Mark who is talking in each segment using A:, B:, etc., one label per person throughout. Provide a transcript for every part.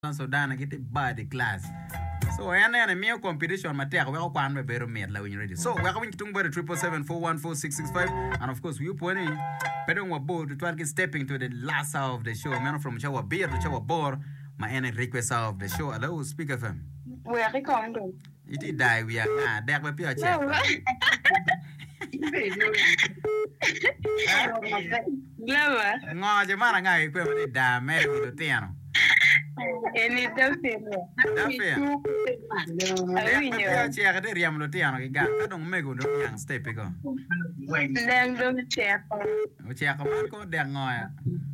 A: Sudan get body class. So I am a mere competition matter we are kwan be better made la when ready. So we are going to tung by the 777-414-665 and of course we put in pedong wa board to try get stepping to the last hour of the show. Man from Chawa Beer to Chawa Bor my any request hour of the show. Hello Speak FM.
B: We are recording.
A: It did die we are there we pure check.
B: Glava.
A: Ngo je mara ngai kwe me da me do tiano.
B: Any dozen.
A: Dafe. Pure check de riam lo tiano ke ga ka dong me go do yang step ko.
B: Then don't check.
A: O check ko de ngoya.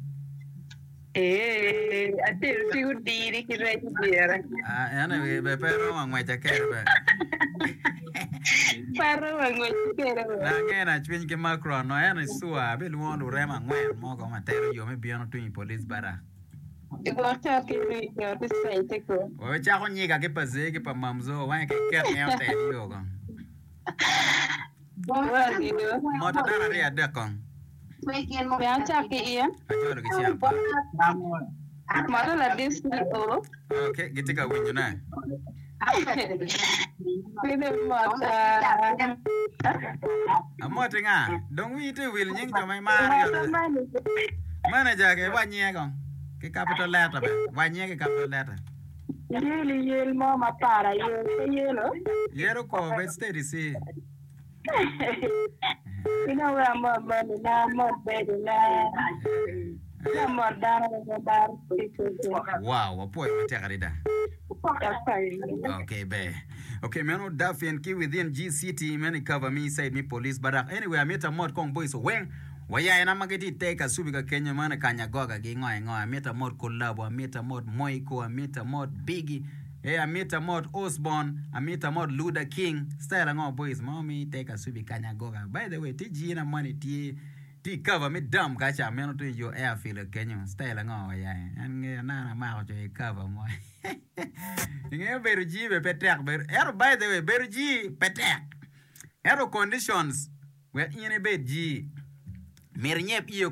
B: I tell you, dear, he read here.
A: Anyway, be pero ang may jacket ba.
B: Paro ang magkikera.
A: Na chwin ke Macron no ana suwa be luon do rema ngwe mo ko matero yo me biano tu police bara.
B: Igual cha ke ri yo de site ko.
A: O cha ko nyiga ke paze ke pa mamzo wa ke ne te yo ko.
B: Well, you know.
A: Mo ta dara ri ada kon.
B: Yang cha ke iya.
A: Ajo ke siapa.
B: Mara la dis o.
A: Okay, gitika winyo na.
B: Pwede mata.
A: Amo tinga, dong wi tu wil nying to mai mar yo. Mana jage wa nye kon. Ke capital letter ba. Wa nye ke capital letter.
B: Yel mo mapara yelo.
A: Yero ko be steady si.
B: Ina wa mo na mo bedo na. Na mo dara na dar.
A: Wow, apoy mate karida. Okay, be. Okay, man, Daffy and Key within GCT, many cover me, side me police, but anyway, I met a mod kong boys, so when waya na magiti take a subika Kenya man kanya goga gingo I met a mod collab, I met a mod Moiko, I met a mod Biggie, I met a mod Osborne, I met a mod Luda King, style and all boys, mommy take a subika kanya goga. By the way, TG na money T cover me dumb gacha me to your airfield Kenya style and all yeah and na ma to cover mo. Inge beruji be petek ber by the way beruji petek air conditions we in a bed g mer nyep iyo